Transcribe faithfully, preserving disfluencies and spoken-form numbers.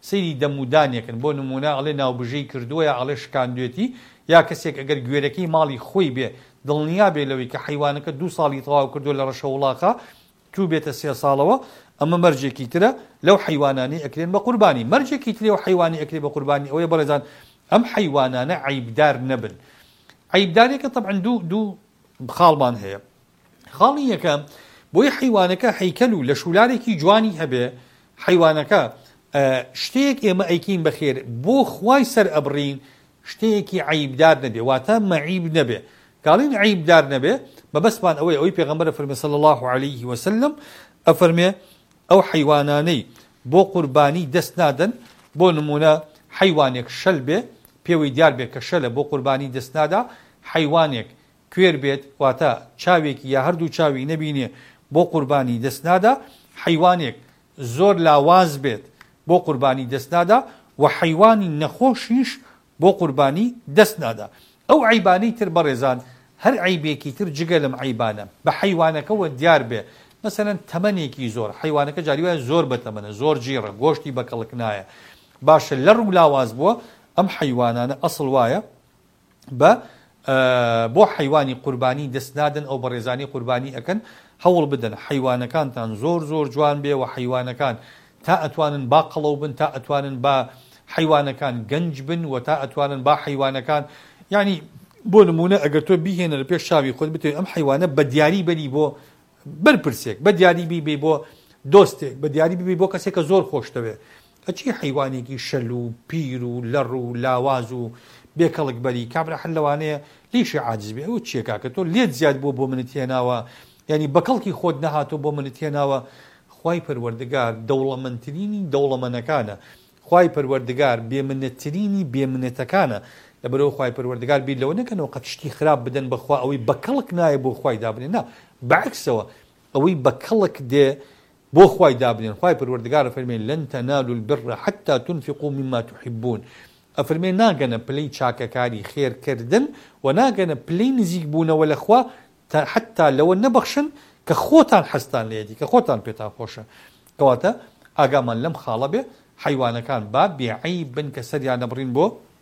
سەیری دەمودانێکن بۆ نمونە ئەڵێ ناوبژەی کردووە ئەڵێ شکاندوێتی یا کەسێک ئەگەر گوێرەکەی ماڵی خۆی بێ دڵنیا بێ لەوەی کە حیوانەکە دوو ساڵی تەواو کردو لە ڕەشە وڵاقە تو بێتە سێ ساڵەوە ئەمە مەرجێکی ترە لەو حیوانانی ئەکرێن بە قوربانی مەرجێکی ترێ و حیوانی ئەکرێ بە قوربانی ئەوەیە بەڕێزان ئەم حیوانانە عیبدار نەبن عیبدارێکە طبعا دوو دوو خاڵمان هەیە خاڵی یەکەم بۆی حیوانەکە هەیکەل و لە شولارێکی جوانی هەبێ حیوانەکە شتێک ئێمە ئەیکین بەخێر بۆ خوای سەر ئەبڕین شتێکی عیبدار نەبێ واتە مەعیب نەبێ قالین عیبدار نەبێ مەبەستمان ئەوەیە ئەوەی پێغەمبەر فەرمێ صلی الله عليه وسلم ئەفەرمێ ئەو حیوانانەی بۆ قوربانی دەست نادەن بۆ نمونە حیوانێک شەل بێ پێوەی دیار بێ کە شەلە بۆ قوربانی دەست نادا حیوانێک کوێر بێت واتە چاوێکی یا هەردوو چاوی نەبینێ بۆ قوربانی دەست نادا حیوانێک زۆر لاواز بێت بۆ قوربانی دەست نادا و حیوانی نەخۆشیش بۆ قوربانی دەست نادا ئەو عیبانەی تر بەڕێزان هەر عیبێکی تر جگە لەم عیبانە بە حیوانەکەەوە دیار بێ مەسەلەن تەمەنێکی زۆر حیوانەکە جاری وایە زۆر بەتەمەنە زۆر جیڕە گۆشتی بەکەڵک نایە باشە لەڕ و لاواز بووە ئەم حیوانانە ئەسڵ وایە بە بۆ حیوانی قوربانی دەست نادن ئەو بەڕێزانی قوربانی ئەکەن هەوڵ بدەن حیوانەکانتان زۆر زۆر جوان بێ و حیوانەکان تا ئەتوانن با قەڵەو بن تا ئەتوانن با حیوانەکان گەنج بن و تا ئەتوانن با حیوانەکان یعنی بۆ نمونە ئەگەر تۆ بیهێنە لە پێش چاوی خۆت بتوێت ئەم حیوانە بە دیاری بەری بۆ بەرپرسێک بە دیاری بی بۆ دۆستێک بە دیاری بی بۆ کەسێک کە زۆر خۆش دەوێت ئەچی حیوانێکی شەل و پیر و لەڕ و لاواز و بێکەڵک بەری کابرا هەر لەوانەیە لیشی عاجز بێ ئەو چیەکە کە تۆ لێت زیاد بوو بۆ منت هێناوە ینی بەکەڵکی خۆت نەهاتۆ بۆ منت هێناوە خوای پەروەردگار دەوڵەمەندترینی دەوڵەمەندەکانە خوای پەروەردگار بێمنەتترینی بێمنەتەکانە لەبەرەوە خوای پەروەردگار بیر لەوە نەکەنەوە قەت شتی خراپ بدەن بەخوا ئەوەی بەکەڵک نایە بۆ خوای دابنێن نا بەعکسەوە ئەوەی بەکەڵک دێ بۆ خوای دابنێن خوای پەروەردگار فەرمێ لەن تەنالوا البر حتى تنفقوا مما تحبون ئەفەرمێ ناگەنە پلەی چاکەکاری خێرکردن و ناگەنە پلەی نزیک بوونەوە لەخوا حتا لەوە نەبەخشن کە خۆتان حەستان لێدی کە خۆتان پێتان خۆشە کەواتە ئاگامان لەم خاڵە بێ حیوانەکان با بێعیب بن کە سەریان نەبڕین بۆ